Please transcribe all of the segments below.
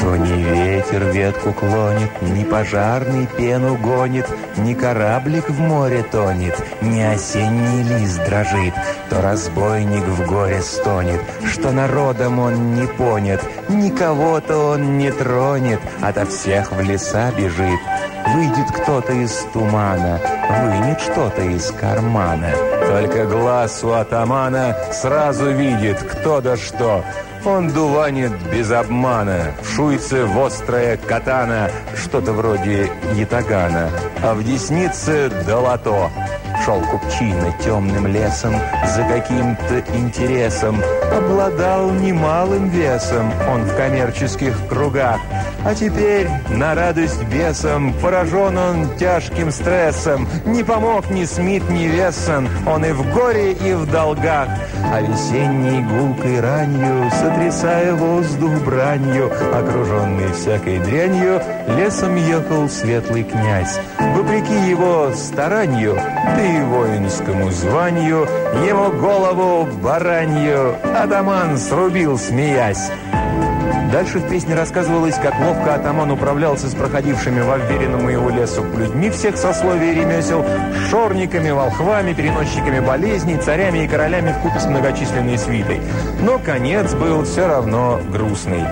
То ни ветер ветку клонит, ни пожарный пену гонит, ни кораблик в море тонет, ни осенний лист дрожит, то разбойник в горе стонет, что народом он не понят, никого-то он не тронет, ото всех в леса бежит. Выйдет кто-то из тумана, вынет что-то из кармана. Только глаз у атамана сразу видит, кто да что. Он дуванит без обмана, в шуйце вострая катана, что-то вроде ятагана, а в деснице долото. Шел купчина темным лесом, за каким-то интересом, обладал немалым весом он в коммерческих кругах. А теперь, на радость бесам, поражен он тяжким стрессом. Не помог ни Смит, ни Вессон, он и в горе, и в долгах. А весенней гулкой ранью, сотрясая воздух бранью, окруженный всякой дрянью, лесом ехал светлый князь. Вопреки его старанию, да и воинскому званию, ему голову баранью атаман срубил, смеясь. Дальше в песне рассказывалось, как ловко атаман управлялся с проходившими во вверенному его лесу людьми всех сословий и ремесел, шорниками, волхвами, переносчиками болезней, царями и королями вкупе с многочисленной свитой. Но конец был все равно грустный.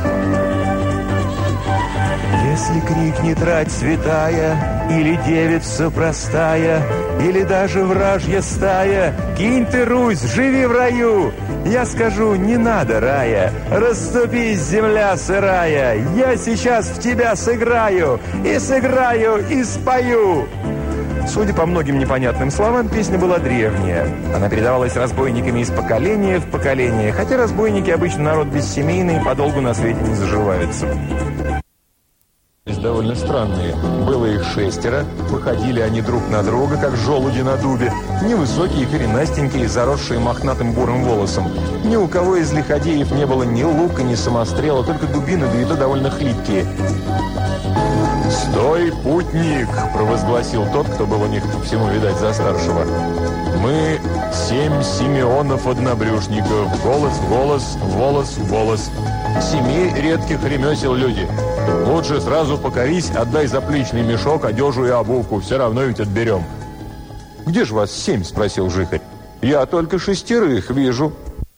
Если крикнет рать святая, или девица простая, или даже вражья стая, кинь ты, Русь, живи в раю! Я скажу, не надо рая, расступись, земля сырая, я сейчас в тебя сыграю, и спою. Судя по многим непонятным словам, песня была древняя. Она передавалась разбойниками из поколения в поколение, хотя разбойники обычно народ бессемейный и подолгу на свете не заживаются. Довольно странные. Было их 6, походили они друг на друга, как желуди на дубе. Невысокие, коренастенькие, заросшие мохнатым бурым волосом. Ни у кого из лиходеев не было ни лука, ни самострела, только дубины, да и то довольно хлипкие. «Стой, путник!» – провозгласил тот, кто был у них по всему, видать, за старшего. «Мы 7 Симеонов-однобрюшников, голос в голос, волос в волос. 7 редких ремесел люди. Лучше сразу покорись, отдай заплечный мешок, одежу и обувку, все равно ведь отберем». «Где же вас 7?» – спросил жихарь. «Я только 6 вижу».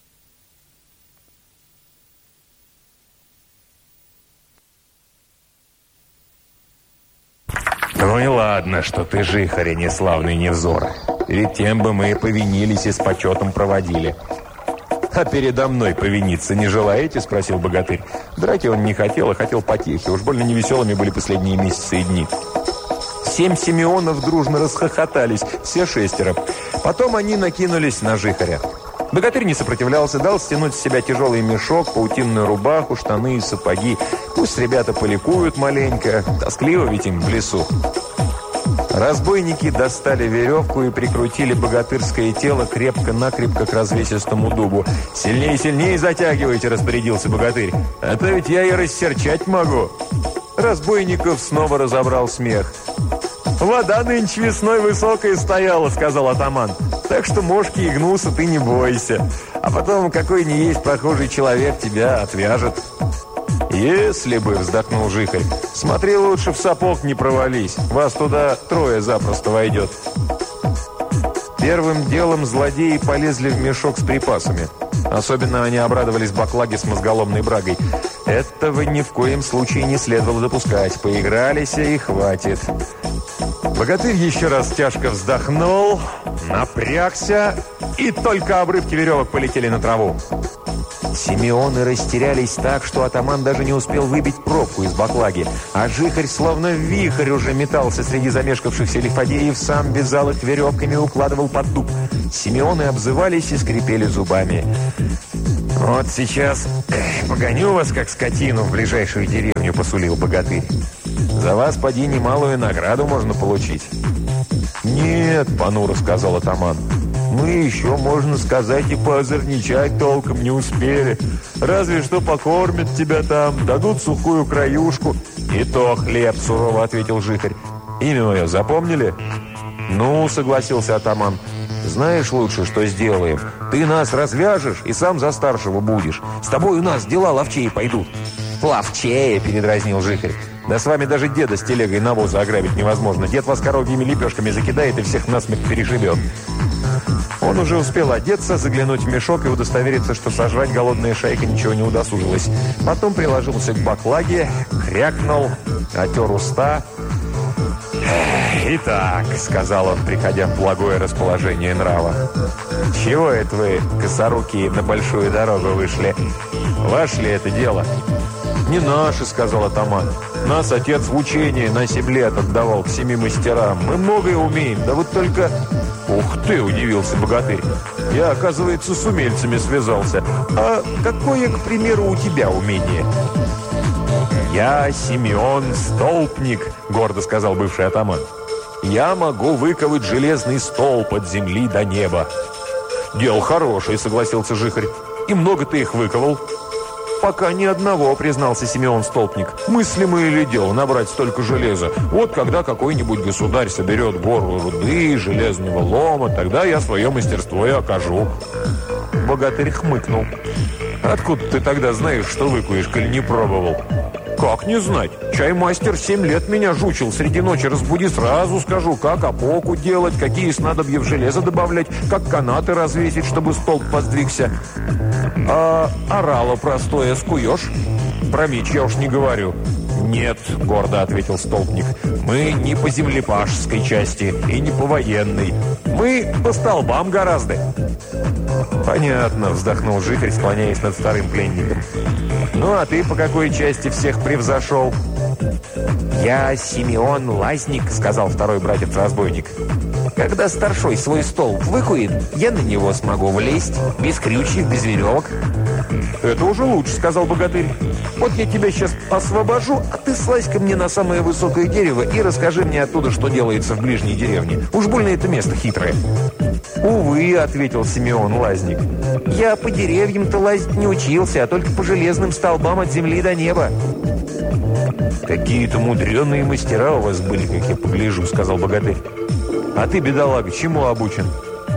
«Ну и ладно, что ты жихарь, а не славный невзор. Перед тем бы мы повинились и с почетом проводили». «А передо мной повиниться не желаете?» – спросил богатырь. Драки он не хотел, а хотел потехи. Уж больно невеселыми были последние месяцы и дни. 7 Симеонов дружно расхохотались, все 6. Потом они накинулись на жихаря. Богатырь не сопротивлялся, дал стянуть с себя тяжелый мешок, паутинную рубаху, штаны и сапоги. Пусть ребята поликуют маленько, тоскливо ведь им в лесу. Разбойники достали веревку и прикрутили богатырское тело крепко-накрепко к развесистому дубу. «Сильнее, сильнее затягивайте!» – распорядился богатырь. «А то ведь я и рассерчать могу!» Разбойников снова разобрал смех. «Вода нынче весной высокая стояла», – сказал атаман. «Так что мошки и гнуса ты не бойся. А потом какой ни есть прохожий человек тебя отвяжет». «Если бы», – вздохнул жихарь, – «смотри, лучше в сапог не провались. Вас туда 3 запросто войдет». Первым делом злодеи полезли в мешок с припасами. Особенно они обрадовались баклаге с мозголомной брагой. Этого ни в коем случае не следовало допускать. Поигрались и хватит. Богатырь еще раз тяжко вздохнул, напрягся, и только обрывки веревок полетели на траву. Симеоны растерялись так, что атаман даже не успел выбить пробку из баклаги, а жихарь, словно вихрь, уже метался среди замешкавшихся лиходеев, сам вязал их веревками и укладывал под дуб. Симеоны обзывались и скрипели зубами. «Вот сейчас погоню вас, как скотину, в ближайшую деревню», — посулил богатырь. «За вас, поди, немалую награду можно получить». «Нет», — понуро сказал атаман, — «мы еще, можно сказать, и поозорничать толком не успели. Разве что покормят тебя там, дадут сухую краюшку». «И то хлеб», — сурово ответил жихарь. «Имя мое запомнили?» «Ну», — согласился атаман, — «знаешь лучше, что сделаем? Ты нас развяжешь и сам за старшего будешь. С тобой у нас дела ловчей пойдут». «Ловчее», — передразнил Жихарь. «Да с вами даже деда с телегой навоза ограбить невозможно. Дед вас коровьими лепешками закидает и всех насмерть перешибет». Он уже успел одеться, заглянуть в мешок и удостовериться, что сожрать голодная шайка ничего не удосужилась. Потом приложился к баклаге, крякнул, отер уста. «Итак», — сказал он, приходя в благое расположение нрава, «чего это вы, косорукие, на большую дорогу вышли? Ваше ли это дело?» «Не наше», — сказал атаман. «Нас отец в учение на 7 лет отдавал к 7 мастерам. Мы многое умеем, да вот только...» «Ух ты!» — удивился богатырь. «Я, оказывается, с умельцами связался. А какое, к примеру, у тебя умение?» «Я Симеон Столпник», — гордо сказал бывший атаман. «Я могу выковать железный столб от земли до неба». «Дело хорошее», — согласился Жихарь. «И много ты их выковал?» «Пока ни одного», — признался Симеон Столпник. «Мыслимое ли дело набрать столько железа? Вот когда какой-нибудь государь соберет гору руды, железного лома, тогда я свое мастерство и окажу». Богатырь хмыкнул. «Откуда ты тогда знаешь, что выкуешь, коль не пробовал?» «Как не знать? Чаймастер 7 лет меня жучил. Среди ночи разбуди, сразу скажу, как опоку делать, какие снадобья в железо добавлять, как канаты развесить, чтобы столб поздвигся. А орало простое скуешь? Про меч я уж не говорю». «Нет», — гордо ответил Столпник, — «мы не по землепашеской части и не по военной. Мы по столбам гораздо». «Понятно», — вздохнул Жихарь, склоняясь над старым пленником. «Ну, а ты по какой части всех превзошел?» «Я Симеон Лазник», — сказал второй братец-разбойник. «Когда старшой свой столб выкует, я на него смогу влезть, без крючьев, без веревок». «Это уже лучше», — сказал богатырь. «Вот я тебя сейчас освобожу, а ты слазь ко мне на самое высокое дерево и расскажи мне оттуда, что делается в ближней деревне. Уж больно это место хитрое». «Увы», — ответил Симеон Лазник. «Я по деревьям-то лазить не учился, а только по железным столбам от земли до неба». «Какие-то мудреные мастера у вас были, как я погляжу», — сказал богатырь. «А ты, бедолага, чему обучен?»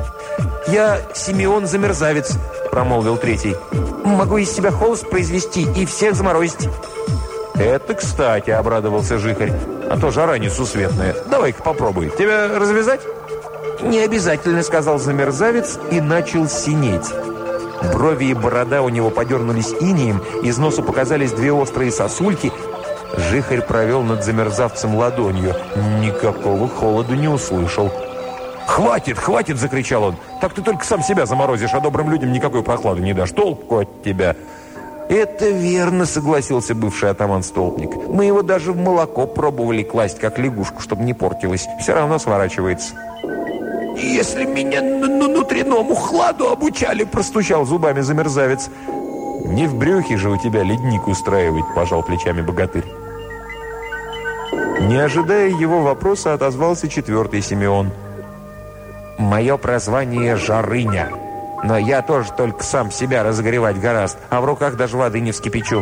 «Я Симеон Замерзавец», — промолвил третий. «Могу из себя холст произвести и всех заморозить». «Это кстати», — обрадовался Жихарь. «А то жара несусветная. Давай-ка попробуй. Тебя развязать?» «Не обязательно», — сказал Замерзавец и начал синеть. Брови и борода у него подернулись инеем, из носа показались 2 острые сосульки. Жихарь провел над Замерзавцем ладонью. Никакого холода не услышал. «Хватит, хватит!» — закричал он. «Так ты только сам себя заморозишь, а добрым людям никакой прохлады не дашь. Толку от тебя!» «Это верно», — согласился бывший атаман Столпник. «Мы его даже в молоко пробовали класть, как лягушку, чтобы не портилось. Все равно сворачивается». «Если меня внутреннему хладу обучали», — простучал зубами Замерзавец. «Не в брюхе же у тебя ледник устраивать», — пожал плечами богатырь. Не ожидая его вопроса, отозвался 4-й Симеон. «Мое прозвание Жарыня, но я тоже только сам себя разогревать гораст, а в руках даже воды не вскипячу».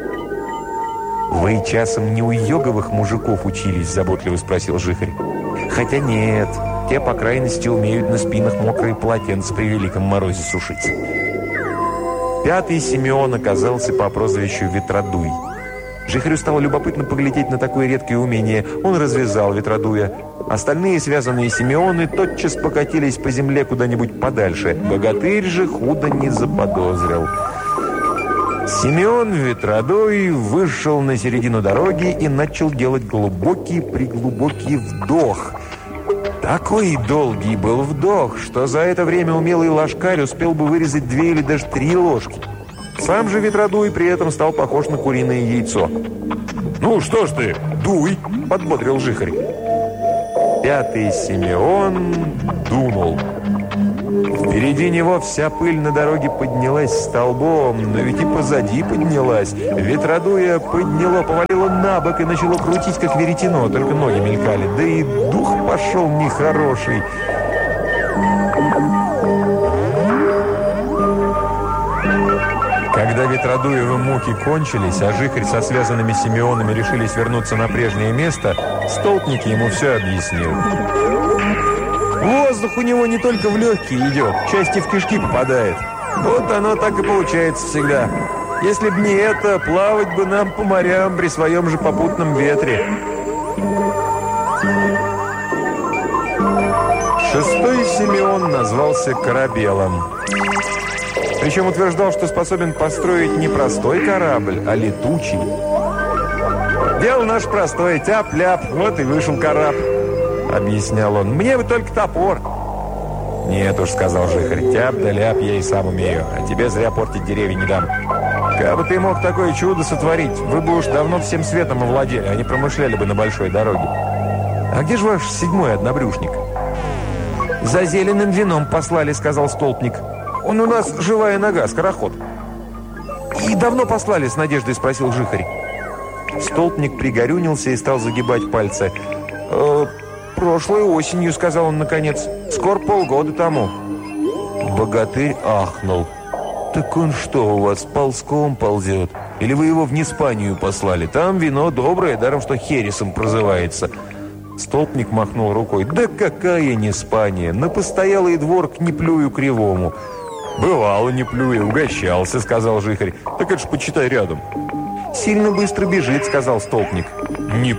«Вы часом не у йоговых мужиков учились?» – заботливо спросил Жихарь. «Хотя нет, те, по крайности, умеют на спинах мокрые полотенца при великом морозе сушить». 5-й Симеон оказался по прозвищу Ветродуй. Жихарю стало любопытно поглядеть на такое редкое умение. Он развязал Ветродуя. Остальные связанные Симеоны тотчас покатились по земле куда-нибудь подальше. Богатырь же худо не заподозрил. Симеон Ветродуй вышел на середину дороги и начал делать глубокий-преглубокий вдох. Такой долгий был вдох, что за это время умелый ложкарь успел бы вырезать 2 или даже 3 ложки. Сам же Ветродуй при этом стал похож на куриное яйцо. «Ну что ж ты, дуй!» – подбодрил Жихарь. 5-й Симеон дунул. Впереди него вся пыль на дороге поднялась столбом, но ведь и позади поднялась. Ветродуя подняло, повалило на бок и начало крутить, как веретено, только ноги мелькали. Да и дух пошел нехороший. Когда Ветродуевы муки кончились, а Жихарь со связанными Симеонами решились вернуться на прежнее место, Столпник ему все объяснил. Воздух у него не только в легкие идет, части в кишки попадает. Вот оно так и получается всегда. Если б не это, плавать бы нам по морям при своем же попутном ветре. Шестой Симеон назвался Корабелом. Причем утверждал, что способен построить не простой корабль, а летучий. «Дело наше простое, тяп-ляп, вот и вышел корабль», — объяснял он. «Мне бы только топор». «Нет уж», — сказал Жихарь, — «тяп да ляп я и сам умею, а тебе зря портить деревья не дам. Кабы ты мог такое чудо сотворить, вы бы уж давно всем светом овладели, а не промышляли бы на большой дороге. А где же ваш седьмой однобрюшник?» «За зеленым вином послали», — сказал столпник. «Он у нас живая нога, скороход». «И давно послали?» — с надеждой спросил Жихарь. Столпник пригорюнился и стал загибать пальцы. «Прошлой осенью», — сказал он наконец. «Скоро полгода тому». Богатырь ахнул. «Так он что, у вас ползком ползет? Или вы его в Неспанию послали? Там вино доброе, даром что хересом прозывается». Столпник махнул рукой. «Да какая Неспания? На постоялый двор к неплюю кривому». «Бывало, не плюя, угощался», — сказал Жихарь. «Так это ж почитай рядом». «Сильно быстро бежит», — сказал столпник. «Не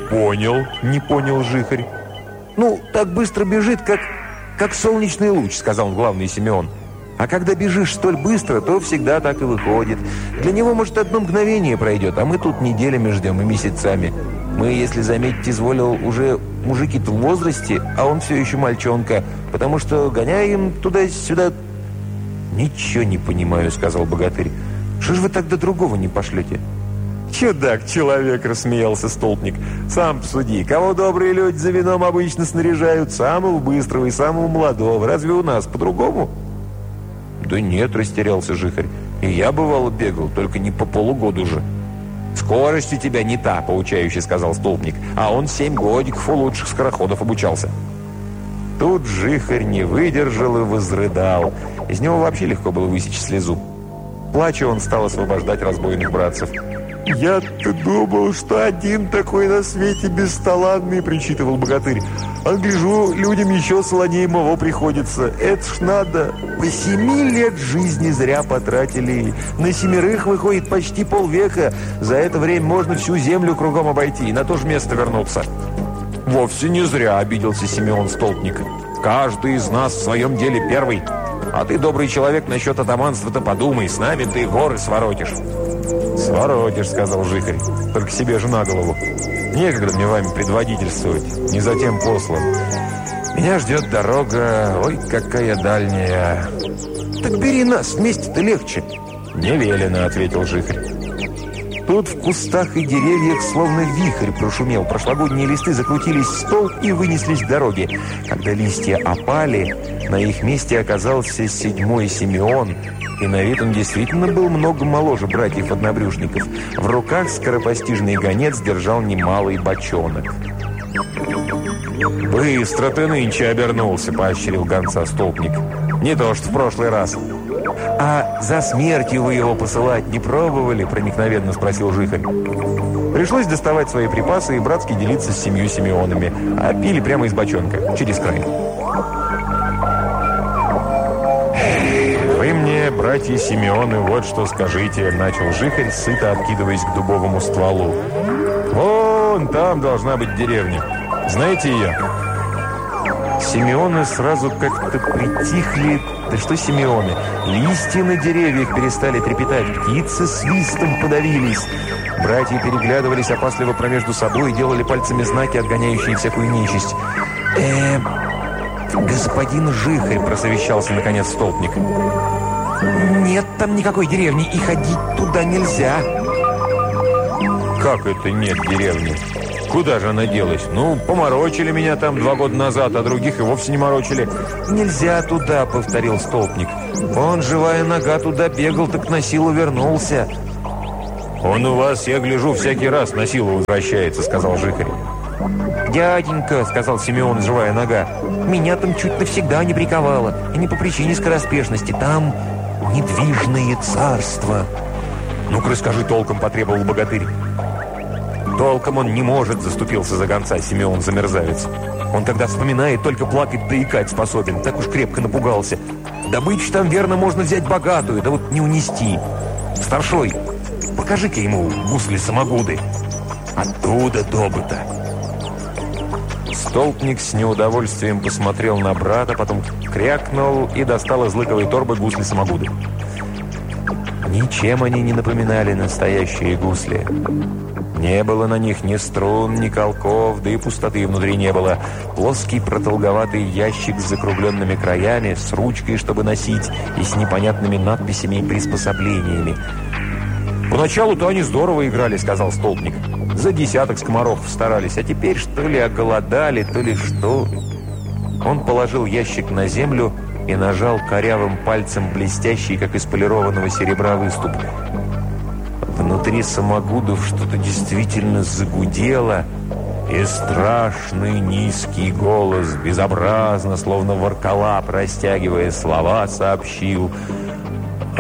понял Жихарь». «Ну, так быстро бежит, как солнечный луч», — сказал главный Симеон. «А когда бежишь столь быстро, то всегда так и выходит. Для него, может, одно мгновение пройдет, а мы тут неделями ждем и месяцами. Мы, если заметить, изволил, уже мужики-то в возрасте, а он все еще мальчонка, потому что гоняем туда-сюда». «Ничего не понимаю», — сказал богатырь. «Что ж вы тогда другого не пошлете?» «Чудак-человек», — рассмеялся столпник. «Сам посуди, кого добрые люди за вином обычно снаряжают? Самого быстрого и самого молодого. Разве у нас по-другому?» «Да нет», — растерялся Жихарь. «И я, бывало, бегал, только не по полугоду же». «Скорость у тебя не та», — поучающе сказал столпник. «А он 7 годиков у лучших скороходов обучался». Тут Жихарь не выдержал и возрыдал. Из него вообще легко было высечь слезу. Плача, он стал освобождать разбойных братцев. «Я-то думал, что один такой на свете бесталанный», — причитывал богатырь. «А гляжу, людям еще солоней моего приходится. Это ж надо. 8 лет жизни зря потратили. На 7 выходит почти полвека. За это время можно всю землю кругом обойти и на то же место вернуться». «Вовсе не зря», — обиделся Симеон столпник. «Каждый из нас в своем деле первый. А ты, добрый человек, насчет атаманства-то подумай. С нами ты горы своротишь». «Своротишь», — сказал Жихарь. «Только себе же на голову. Некогда мне вами предводительствовать. Не затем послан. Меня ждет дорога, ой, какая дальняя». «Так бери нас, вместе-то легче». «Не велено», — ответил Жихарь. Тут в кустах и деревьях словно вихрь прошумел. Прошлогодние листы закрутились в столб и вынеслись к дороге. Когда листья опали, на их месте оказался 7-й Симеон. И на вид он действительно был много моложе братьев-однобрюшников. В руках скоропостижный гонец держал немалый бочонок. «Быстро ты нынче обернулся», — поощрил гонца столпник. «Не то что в прошлый раз». «А за смертью вы его посылать не пробовали?» — проникновенно спросил Жихарь. Пришлось доставать свои припасы и братски делиться с 7 Симеонами. А пили прямо из бочонка, через край. «Вы мне, братья Симеоны, вот что скажите», — начал Жихарь, сыто откидываясь к дубовому стволу. «Вон там должна быть деревня. Знаете ее?» Симеоны сразу как-то притихли. Да что Симеоны? Листья на деревьях перестали трепетать, птицы свистом подавились. Братья переглядывались опасливо промежду собой и делали пальцами знаки, отгоняющие всякую нечисть. «Господин Жихарь», — просовещался наконец столпник. «Нет там никакой деревни, и ходить туда нельзя». «Как это нет деревни? Куда же она делась? Ну, поморочили меня там 2 года назад, а других и вовсе не морочили». «Нельзя туда», — повторил столпник. «Он, живая нога, туда бегал, так на силу вернулся». «Он у вас, я гляжу, всякий раз на силу возвращается», — сказал Жихарь. «Дяденька», — сказал Симеон, живая нога, — «меня там чуть навсегда не приковало. И не по причине скороспешности. Там недвижное царство». «Ну-ка, расскажи толком», — потребовал богатырь. «Толком он не может», — заступился за гонца Симеон замерзавец. «Он, когда вспоминает, только плакать да икать способен. Так уж крепко напугался. Добычу там, верно, можно взять богатую, да вот не унести. Старшой, покажи-ка ему гусли-самогуды. Оттуда добыто». Столпник с неудовольствием посмотрел на брата, потом крякнул и достал из лыковой торбы гусли-самогуды. Ничем они не напоминали настоящие гусли. Не было на них ни струн, ни колков, да и пустоты внутри не было. Плоский продолговатый ящик с закругленными краями, с ручкой, чтобы носить, и с непонятными надписями и приспособлениями. «Поначалу-то они здорово играли», — сказал Столпник. «За десяток скоморохов старались, а теперь что ли оголодали, то ли что». Он положил ящик на землю и нажал корявым пальцем блестящий, как из полированного серебра, выступ. Внутри самогудов что-то действительно загудело, и страшный низкий голос, безобразно, словно ворколап, растягивая слова, сообщил: